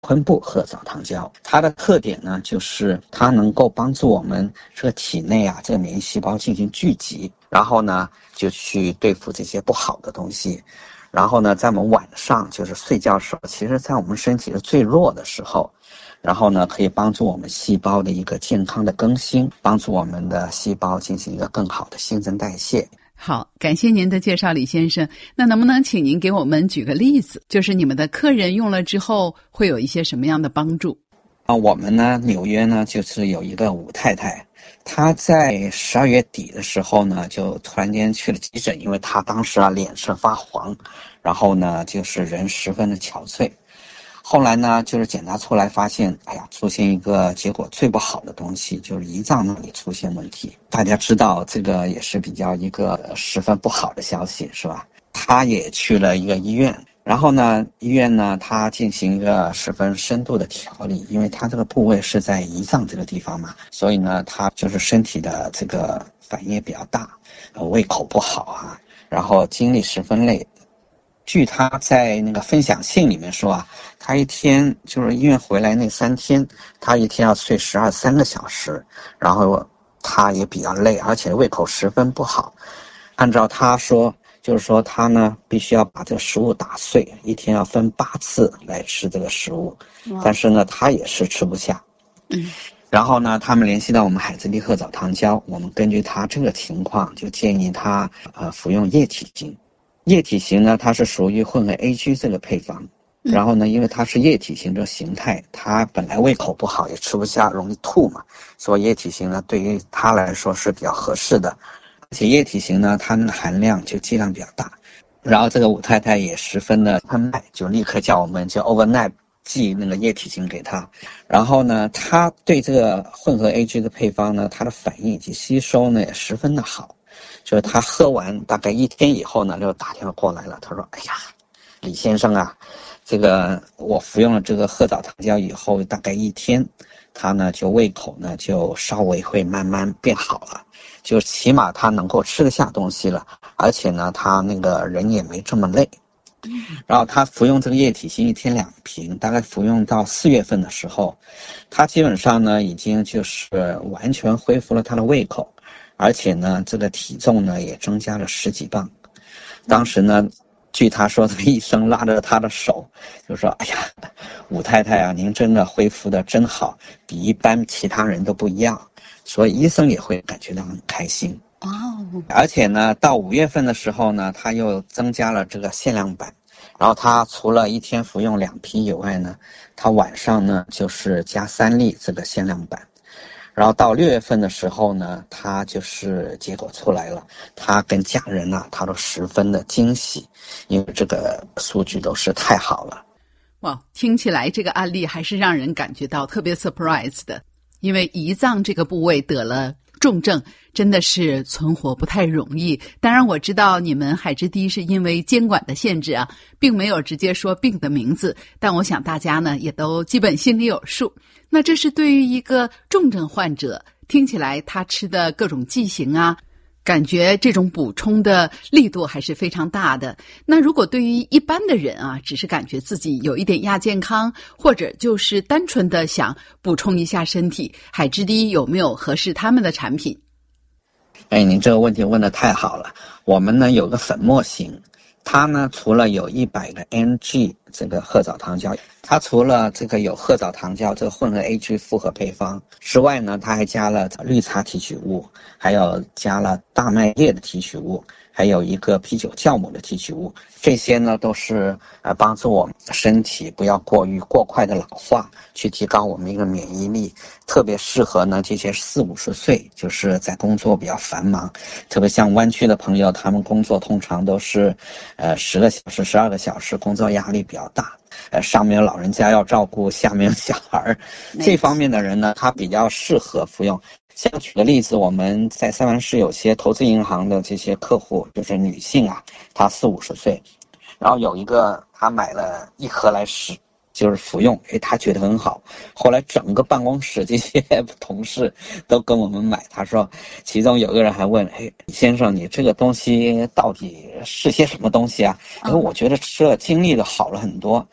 昆布褐藻糖胶。它的特点呢，就是它能够帮助我们这个体内啊这个免疫细胞进行聚集，然后呢就去对付这些不好的东西。然后呢，在我们晚上就是睡觉的时候，其实在我们身体是最弱的时候，然后呢可以帮助我们细胞的一个健康的更新，帮助我们的细胞进行一个更好的新陈代谢。 好，感谢您的介绍，李先生。那能不能请您给我们举个例子，就是你们的客人用了之后会有一些什么样的帮助？ 我们呢，纽约呢，就是有一个武太太，她在12月底的时候呢，就突然间去了急诊，因为她当时啊脸色发黄，然后呢就是人十分的憔悴。后来呢，就是检查出来发现，出现一个结果最不好的东西，就是胰脏那里出现问题。大家知道这个也是比较一个十分不好的消息，是吧？他也去了一个医院，然后呢，医院呢，他进行一个十分深度的调理，因为他这个部位是在胰脏这个地方嘛，所以呢，他就是身体的这个反应也比较大，胃口不好啊，然后精力十分累。据他在那个分享信里面说啊，他一天就是医院回来那3天，他一天要睡3个小时，然后他也比较累，而且胃口十分不好。按照他说，就是说他呢必须要把这个食物打碎，一天要分8次来吃这个食物，但是呢他也是吃不下。然后呢，他们联系到我们海之力褐藻糖胶，我们根据他这个情况，就建议他服用液体型。液体型呢，它是属于混合 AG 这个配方，然后呢，因为它是液体型这个形态，它本来胃口不好，也吃不下，容易吐嘛，所以液体型呢，对于它来说是比较合适的。而且液体型呢，它那个含量就剂量比较大。然后这个武太太也十分的喷麦，就立刻叫我们就 overnight 寄那个液体型给她。然后呢，她对这个混合 AG 的配方呢，它的反应以及吸收呢也十分的好。就是他喝完大概1天以后呢，就打电话过来了。他说：“哎呀，李先生啊，这个我服用了这个褐藻糖胶以后，大概1天，他呢就胃口呢就稍微会慢慢变好了，就起码他能够吃得下东西了，而且呢，他那个人也没这么累。”然后他服用这个液体型1天2瓶，大概服用到4月份的时候，他基本上呢已经就是完全恢复了他的胃口。而且呢，这个体重呢也增加了10几磅。当时呢，据他说，这个医生拉着他的手，就说：“哎呀，武太太啊，您真的恢复的真好，比一般其他人都不一样。”所以医生也会感觉到很开心。而且呢，到5月份的时候呢，他又增加了这个限量版。然后他除了1天服用2瓶以外呢，他晚上呢就是加3粒这个限量版。然后到6月份的时候呢，他就是结果出来了，他跟家人啊，他都十分的惊喜，因为这个数据都是太好了。 哇，听起来这个案例还是让人感觉到特别 surprise 的，因为胰脏这个部位得了重症，真的是存活不太容易。当然我知道你们海之滴是因为监管的限制啊，并没有直接说病的名字，但我想大家呢也都基本心里有数。那这是对于一个重症患者，听起来他吃的各种剂型啊，感觉这种补充的力度还是非常大的。那如果对于一般的人啊，只是感觉自己有一点亚健康，或者就是单纯的想补充一下身体，海之滴有没有合适他们的产品？ 您这个问题问得太好了。我们呢有个粉末型，它呢除了有100个 mg 这个褐藻糖胶，它除了这个有褐藻糖胶这个混合 AG 复合配方之外呢，它还加了绿茶提取物，还有加了大麦叶的提取物，还有一个啤酒酵母的提取物。这些呢都是帮助我们的身体不要过快的老化，去提高我们一个免疫力，特别适合呢这些40-50岁，就是在工作比较繁忙，特别像湾区的朋友，他们工作通常都是10个小时12个小时，工作压力比较大，上面有老人家要照顾，下面有小孩，这方面的人呢他比较适合服用。像举个例子，我们在三藩市有些投资银行的这些客户，就是女性啊，她40-50岁，然后有一个她买了1盒来使，就是服用，她觉得很好。后来整个办公室这些同事都跟我们买，他说，其中有个人还问，李先生，你这个东西到底是些什么东西啊？我觉得吃了精力的好了很多。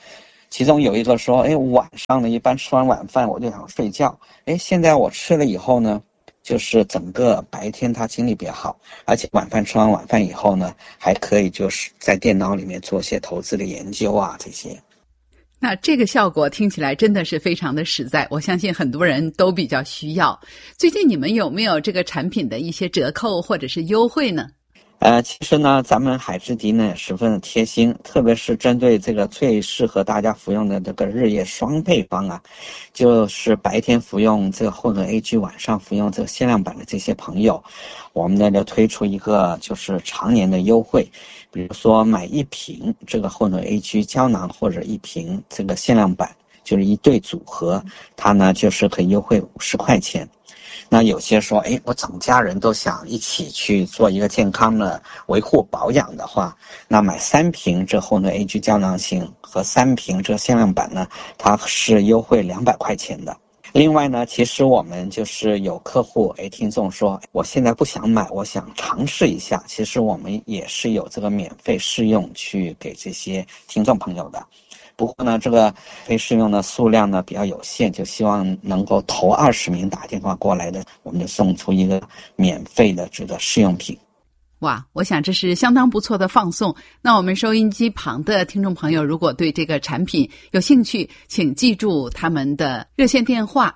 其中有一个说，晚上呢，一般吃完晚饭我就想睡觉，现在我吃了以后呢，就是整个白天他精力比较好，而且吃完晚饭以后呢，还可以就是在电脑里面做些投资的研究啊这些。 那这个效果听起来真的是非常的实在，我相信很多人都比较需要。最近你们有没有这个产品的一些折扣或者是优惠呢？ 其实呢，咱们海之迪呢也十分的贴心，特别是针对这个最适合大家服用的这个日夜双配方啊，就是白天服用这个混合 AG， 晚上服用这个限量版的这些朋友，我们呢就推出一个就是常年的优惠，比如说买一瓶这个混合 AG 胶囊或者一瓶这个限量版，就是一对组合，它呢就是可以优惠50块钱。那有些说，我整家人都想一起去做一个健康的维护保养的话，那买3瓶这混合 AG 胶囊型和3瓶这限量版呢，它是优惠200块钱的。另外呢，其实我们就是有客户听众说，我现在不想买，我想尝试一下，其实我们也是有这个免费试用去给这些听众朋友的。不过呢，这个非试用的数量呢比较有限，就希望能够头20名打电话过来的，我们就送出一个免费的这个试用品。 哇，我想这是相当不错的放送。那我们收音机旁的听众朋友，如果对这个产品有兴趣，请记住他们的热线电话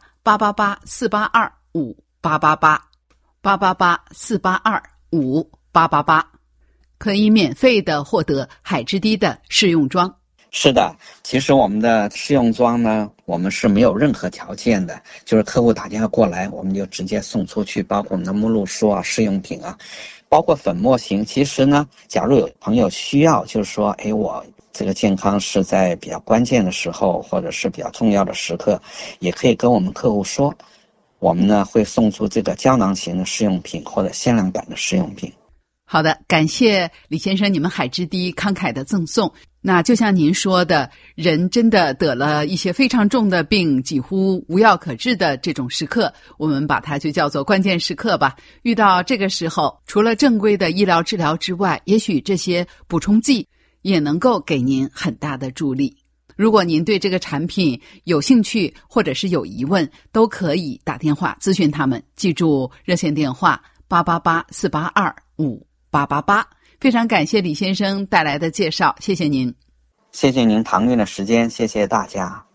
888-482-5888，888-482-5888，可以免费的获得海之滴的试用装。 是的，其实我们的试用装呢，我们是没有任何条件的，就是客户打电话过来，我们就直接送出去，包括我们的目录书啊、试用品啊，包括粉末型。其实呢，假如有朋友需要，就是说，我这个健康是在比较关键的时候，或者是比较重要的时刻，也可以跟我们客户说，我们呢会送出这个胶囊型的试用品或者限量版的试用品。 好的，感谢李先生你们海之滴慷慨的赠送。那就像您说的，人真的得了一些非常重的病，几乎无药可治的这种时刻，我们把它就叫做关键时刻吧。遇到这个时候，除了正规的医疗治疗之外，也许这些补充剂也能够给您很大的助力。如果您对这个产品有兴趣或者是有疑问，都可以打电话咨询他们，记住热线电话888-482-5888。非常感谢李先生带来的介绍，谢谢您。 谢谢您唐韵的时间，谢谢大家。